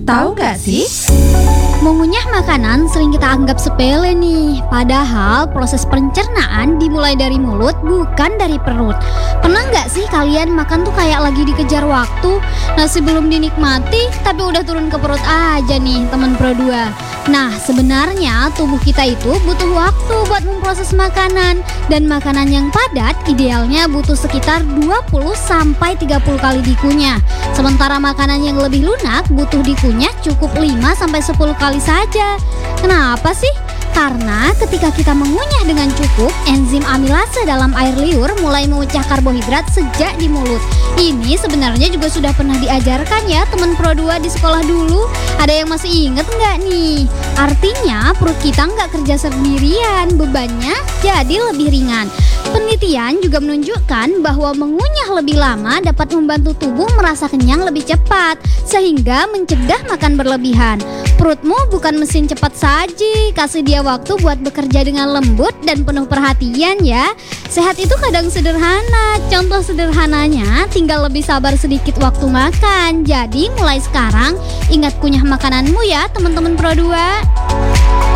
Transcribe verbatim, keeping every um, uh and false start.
Tahu gak sih? Mengunyah makanan sering kita anggap sepele nih. Padahal proses pencernaan dimulai dari mulut, bukan dari perut. Pernah nggak sih kalian makan tuh kayak lagi dikejar waktu? Nasi belum dinikmati, tapi udah turun ke perut aja nih teman Pro dua. Nah, sebenarnya tubuh kita itu butuh waktu buat memproses makanan. Dan makanan yang padat idealnya butuh sekitar dua puluh sampai tiga puluh kali dikunyah. Sementara makanan yang lebih lunak butuh dikunyah cukup lima sampai sepuluh kali saja. Kenapa sih? Karena ketika kita mengunyah dengan cukup, enzim amilase dalam air liur mulai memecah karbohidrat sejak di mulut. Ini sebenarnya juga sudah pernah diajarkan ya teman Pro dua di sekolah dulu. Ada yang masih inget nggak nih? Artinya perut kita nggak kerja sendirian, bebannya jadi lebih ringan. Penelitian juga menunjukkan bahwa mengunyah lebih lama dapat membantu tubuh merasa kenyang lebih cepat, sehingga mencegah makan berlebihan. Perutmu bukan mesin cepat saji, kasih dia waktu buat bekerja dengan lembut dan penuh perhatian ya. Sehat itu kadang sederhana, contoh sederhananya tinggal lebih sabar sedikit waktu makan. Jadi mulai sekarang ingat kunyah makananmu ya teman-teman Pro dua.